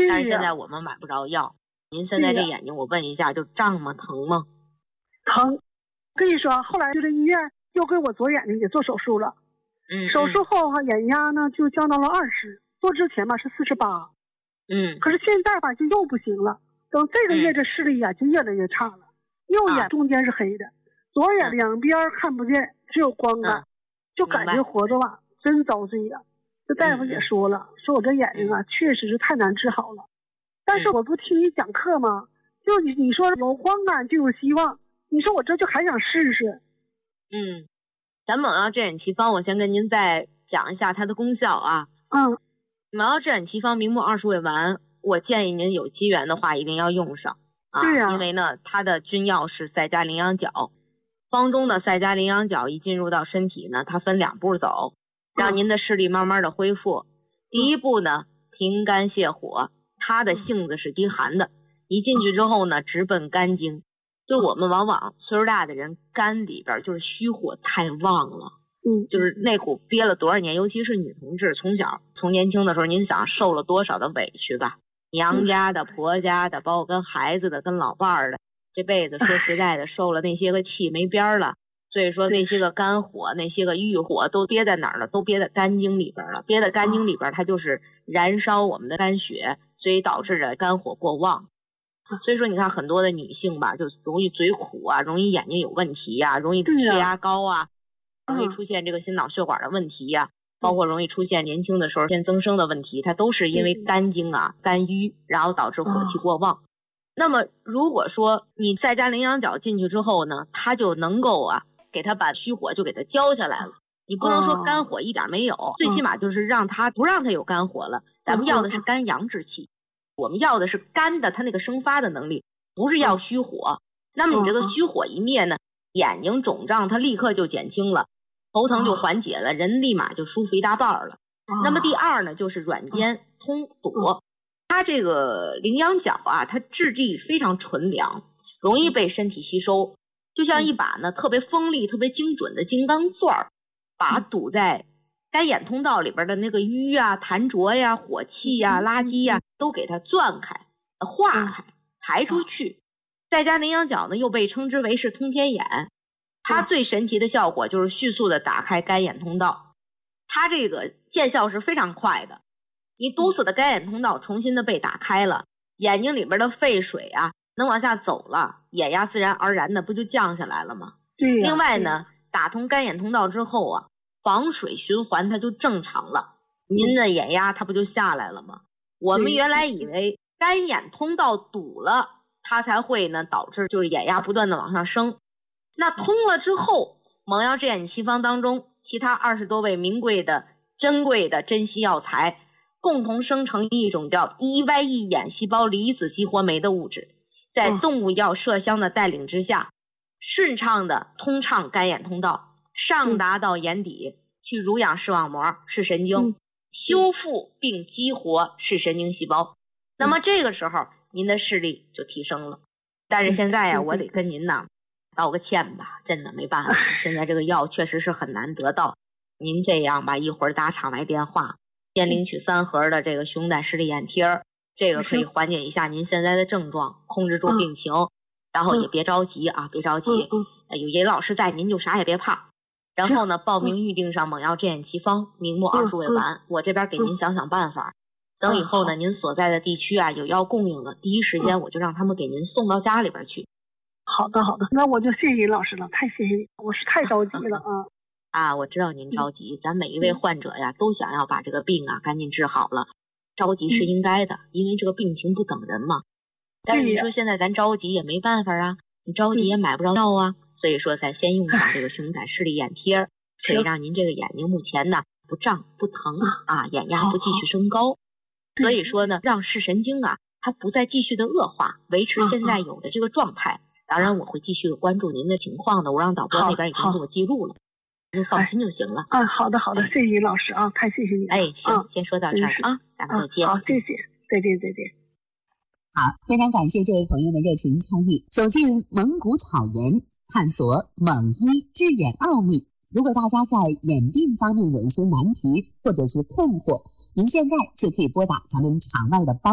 但是现在我们买不着药。您现在这眼睛，我问一下，就胀吗？疼吗？ 疼。跟你说，后来就是医院又给我左眼睛也做手术了。手术后眼压呢就降到了20，做之前吧是48。可是现在吧就又不行了。等这个月这视力就越来越差了。右眼中间是黑的，左眼两边看不见，只有光感，就感觉活着吧真遭罪呀。这大夫也说了，说我这眼睛确实是太难治好了。但是我不听你讲课吗？就你说有光感就有希望，你说我这就还想试试。 咱们蒙药镇眼奇方，我先跟您再讲一下它的功效啊。蒙药镇眼奇方明目2味丸，我建议您有机缘的话一定要用上啊。对呀。因为呢，它的君药是赛加羚羊角，方中的赛加羚羊角一进入到身体呢，它分2步走，让您的视力慢慢的恢复。第一步呢，平肝泻火，它的性子是低寒的，一进去之后呢，直奔肝经。就是我们往往岁数大的人，肝里边就是虚火太旺了。就是那股憋了多少年，尤其是女同志，从年轻的时候，您想受了多少的委屈吧？娘家的、婆家的，包括跟孩子的、跟老伴儿的，这辈子说实在的，受了那些个气没边了。所以说那些个肝火、那些个郁火都憋在哪儿了？都憋在肝经里边了。憋在肝经里边，它就是燃烧我们的肝血，所以导致着肝火过旺。所以说你看很多的女性吧，就容易嘴苦啊，容易眼睛有问题啊，容易血压高啊，容易出现这个心脑血管的问题呀，包括容易出现年轻的时候腺增生的问题，它都是因为肝经肝郁，然后导致火气过旺。那么如果说你再加羚羊角进去之后呢，它就能够给它把虚火就给它浇下来了。你不能说肝火一点没有，最起码就是不让它有肝火了。咱们要的是肝阳之气，我们要的是肝的它那个生发的能力，不是要虚火。那么你这个虚火一灭呢，眼睛肿胀它立刻就减轻了，头疼就缓解了，人立马就舒服一大半了。那么第二呢，就是软坚通堵。它这个羚羊角它质地非常纯良，容易被身体吸收，就像一把呢特别锋利、特别精准的金刚钻，把堵在肝眼通道里边的那个瘀痰浊呀、火气呀、垃圾呀，都给它钻开、化开、排出去。再加羚羊角呢，又被称之为是通天眼，它最神奇的效果就是迅速的打开肝眼通道，它这个见效是非常快的。你堵死的肝眼通道重新的被打开了，眼睛里边的废水能往下走了，眼压自然而然的不就降下来了吗？对呀。另外呢，打通肝眼通道之后房水循环它就正常了，您的眼压它不就下来了吗？我们原来以为肝眼通道堵了，它才会呢导致就是眼压不断的往上升。那通了之后，蒙药镇眼奇方当中其他20多味名贵的珍贵的珍稀药材，共同生成一种叫 EYE 眼细胞离子激活酶的物质，在动物药麝香的带领之下，顺畅的通畅肝眼通道，上达到眼底，去濡养视网膜、视神经，修复并激活视神经细胞。那么这个时候您的视力就提升了。但是现在我得跟您道个歉吧，真的没办法，现在这个药确实是很难得到。您这样吧，一会儿打场外电话，先领取3盒的这个熊胆视力眼贴，这个可以缓解一下您现在的症状，控制住病情，然后也别着急别着急，有严老师在，您就啥也别怕。然后呢，报名预定上蒙药镇眼奇方明目20味丸，我这边给您想办法。等以后呢，您所在的地区有药供应了，第一时间我就让他们给您送到家里边去。 好的，那我就谢谢尹老师了，太谢谢你，我是太着急了我知道您着急，咱每一位患者都想要把这个病赶紧治好了，着急是应该的，因为这个病情不等人嘛。但是你说现在咱着急也没办法你着急也买不着药所以说咱先用上这个熊胆视力眼贴，可以让您这个眼睛目前呢不胀不疼眼压不继续升高。所以说呢，让视神经它不再继续的恶化，维持现在有的这个状态。当然我会继续关注您的情况的，我让导播那边已经做记录了，您放心就行了。 好的，谢谢尹老师太谢谢你了。 行，先说到这儿咱们再见。 好，谢谢，再见。 好，非常感谢这位朋友的热情参与，走进蒙古草原，探索蒙医治眼奥秘。如果大家在眼病方面有一些难题或者是困惑，您现在就可以拨打咱们场外的